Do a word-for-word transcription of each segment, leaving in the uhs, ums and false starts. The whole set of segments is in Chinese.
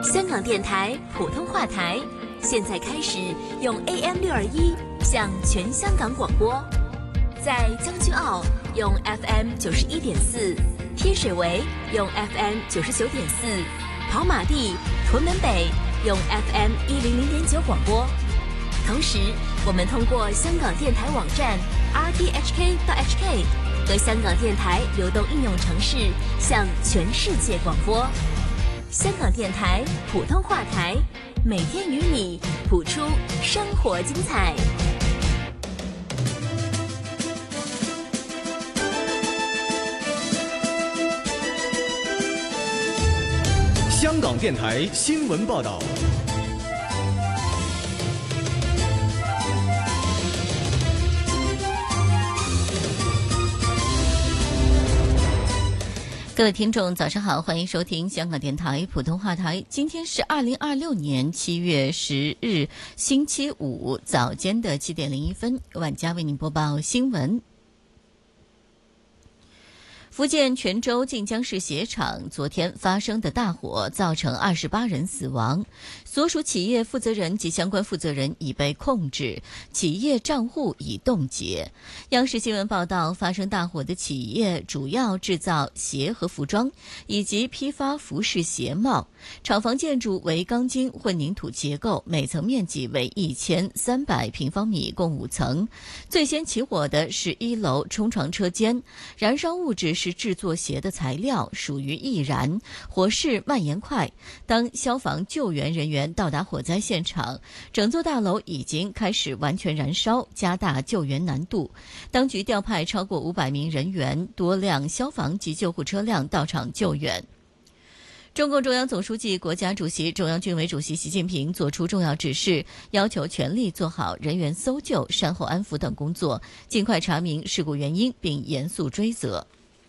香港电台普通话台现在开始用 A M 六二一向全香港广播，在将军澳用 F M 九十一点四，天水围用 F M 九十九点四，跑马地、屯门北用 F M 一零零点九广播。同时，我们通过香港电台网站 r t h k dot h k 和香港电台流动应用程式向全世界广播。香港电台普通话台，每天与你谱出生活精彩。 香港电台新闻报道。 各位听众早上好，欢迎收听香港电台普通话台。今天是二零二六年七月十日星期五早间的七点零一分，晚家为您播报新闻。福建泉州晋江市鞋厂昨天发生的大火造成二十八人死亡，所属企业负责人及相关负责人已被控制，企业账户已冻结。央视新闻报道，发生大火的企业主要制造鞋和服装，以及批发服饰鞋帽。厂房建筑为钢筋混凝土结构，每层面积为一千三百平方米，共五层。最先起火的是一楼冲床车间，燃烧物质是制作鞋的材料，属于易燃，火势蔓延快。当消防救援人员到达火灾现场，整座大楼已经开始完全燃烧，加大救援难度。当局调派超过五百名人员，多辆消防及救护车辆到场救援。中共中央总书记、国家主席、中央军委主席习近平作出重要指示，要求全力做好人员搜救、善后安抚等工作，尽快查明事故原因，并严肃追责。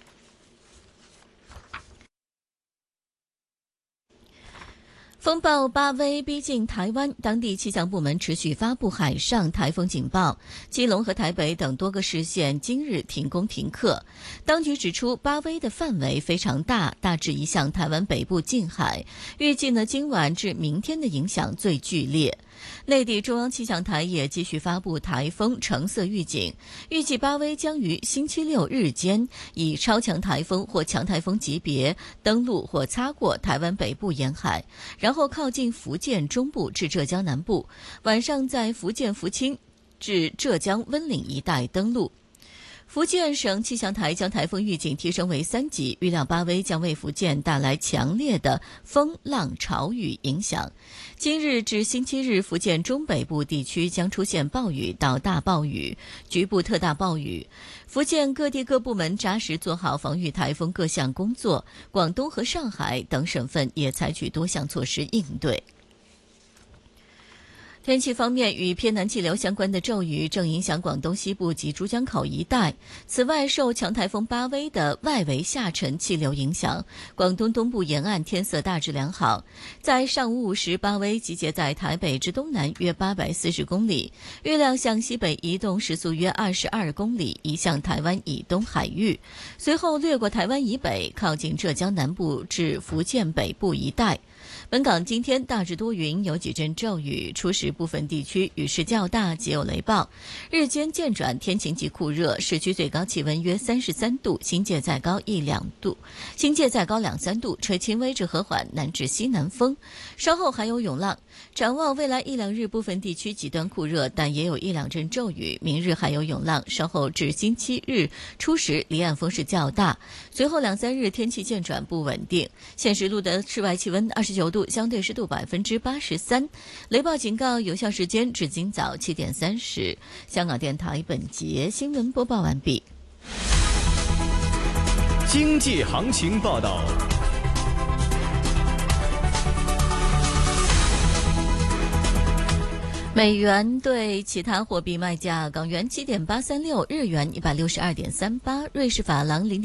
风暴巴威逼近台湾，当地气象部门持续发布海上台风警报，基隆和台北等多个市县今日停工停课。当局指出，巴威的范围非常大，大致移向台湾北部近海，预计呢今晚至明天的影响最剧烈。内地中央气象台也继续发布台风橙色预警，预计巴威将于星期六日间以超强台风或强台风级别登陆或擦过台湾北部沿海，然后靠近福建中部至浙江南部，晚上在福建福清至浙江温岭一带登陆。福建省气象台将台风预警提升为三级，预料巴威将为福建带来强烈的风浪潮雨影响。今日至星期日，福建中北部地区将出现暴雨到大暴雨，局部特大暴雨。福建各地各部门扎实做好防御台风各项工作，广东和上海等省份也采取多项措施应对。天气方面，与偏南气流相关的骤雨正影响广东西部及珠江口一带。此外，受强台风巴威的外围下沉气流影响，广东东部沿岸天色大致良好。在上午五时，巴威集结在台北之东南约八百四十公里，预料向西北移动，时速约二十二公里，移向台湾以东海域，随后掠过台湾以北，靠近浙江南部至福建北部一带。本港今天大致多云，有几阵骤雨，初时部分地区雨势较大，皆有雷暴。日间渐转天晴及酷热，市区最高气温约三十三度，新界再高一两度，新界再高两三度，吹轻微至和缓南至西南风，稍后还有涌浪。展望未来一两日，部分地区极端酷热，但也有一两阵骤雨。明日还有涌浪，稍后至星期日初时离岸风势较大，随后两三日天气渐转不稳定。现时录得室外气温二十九度，相对湿度百分之八十三。雷暴警告有效时间至今早七点三十。香港电台本节新闻播报完毕。 经济行情报道。 美元对其他货币卖价：港元七点八三六，日元一百六十二点三八，瑞士法郎零。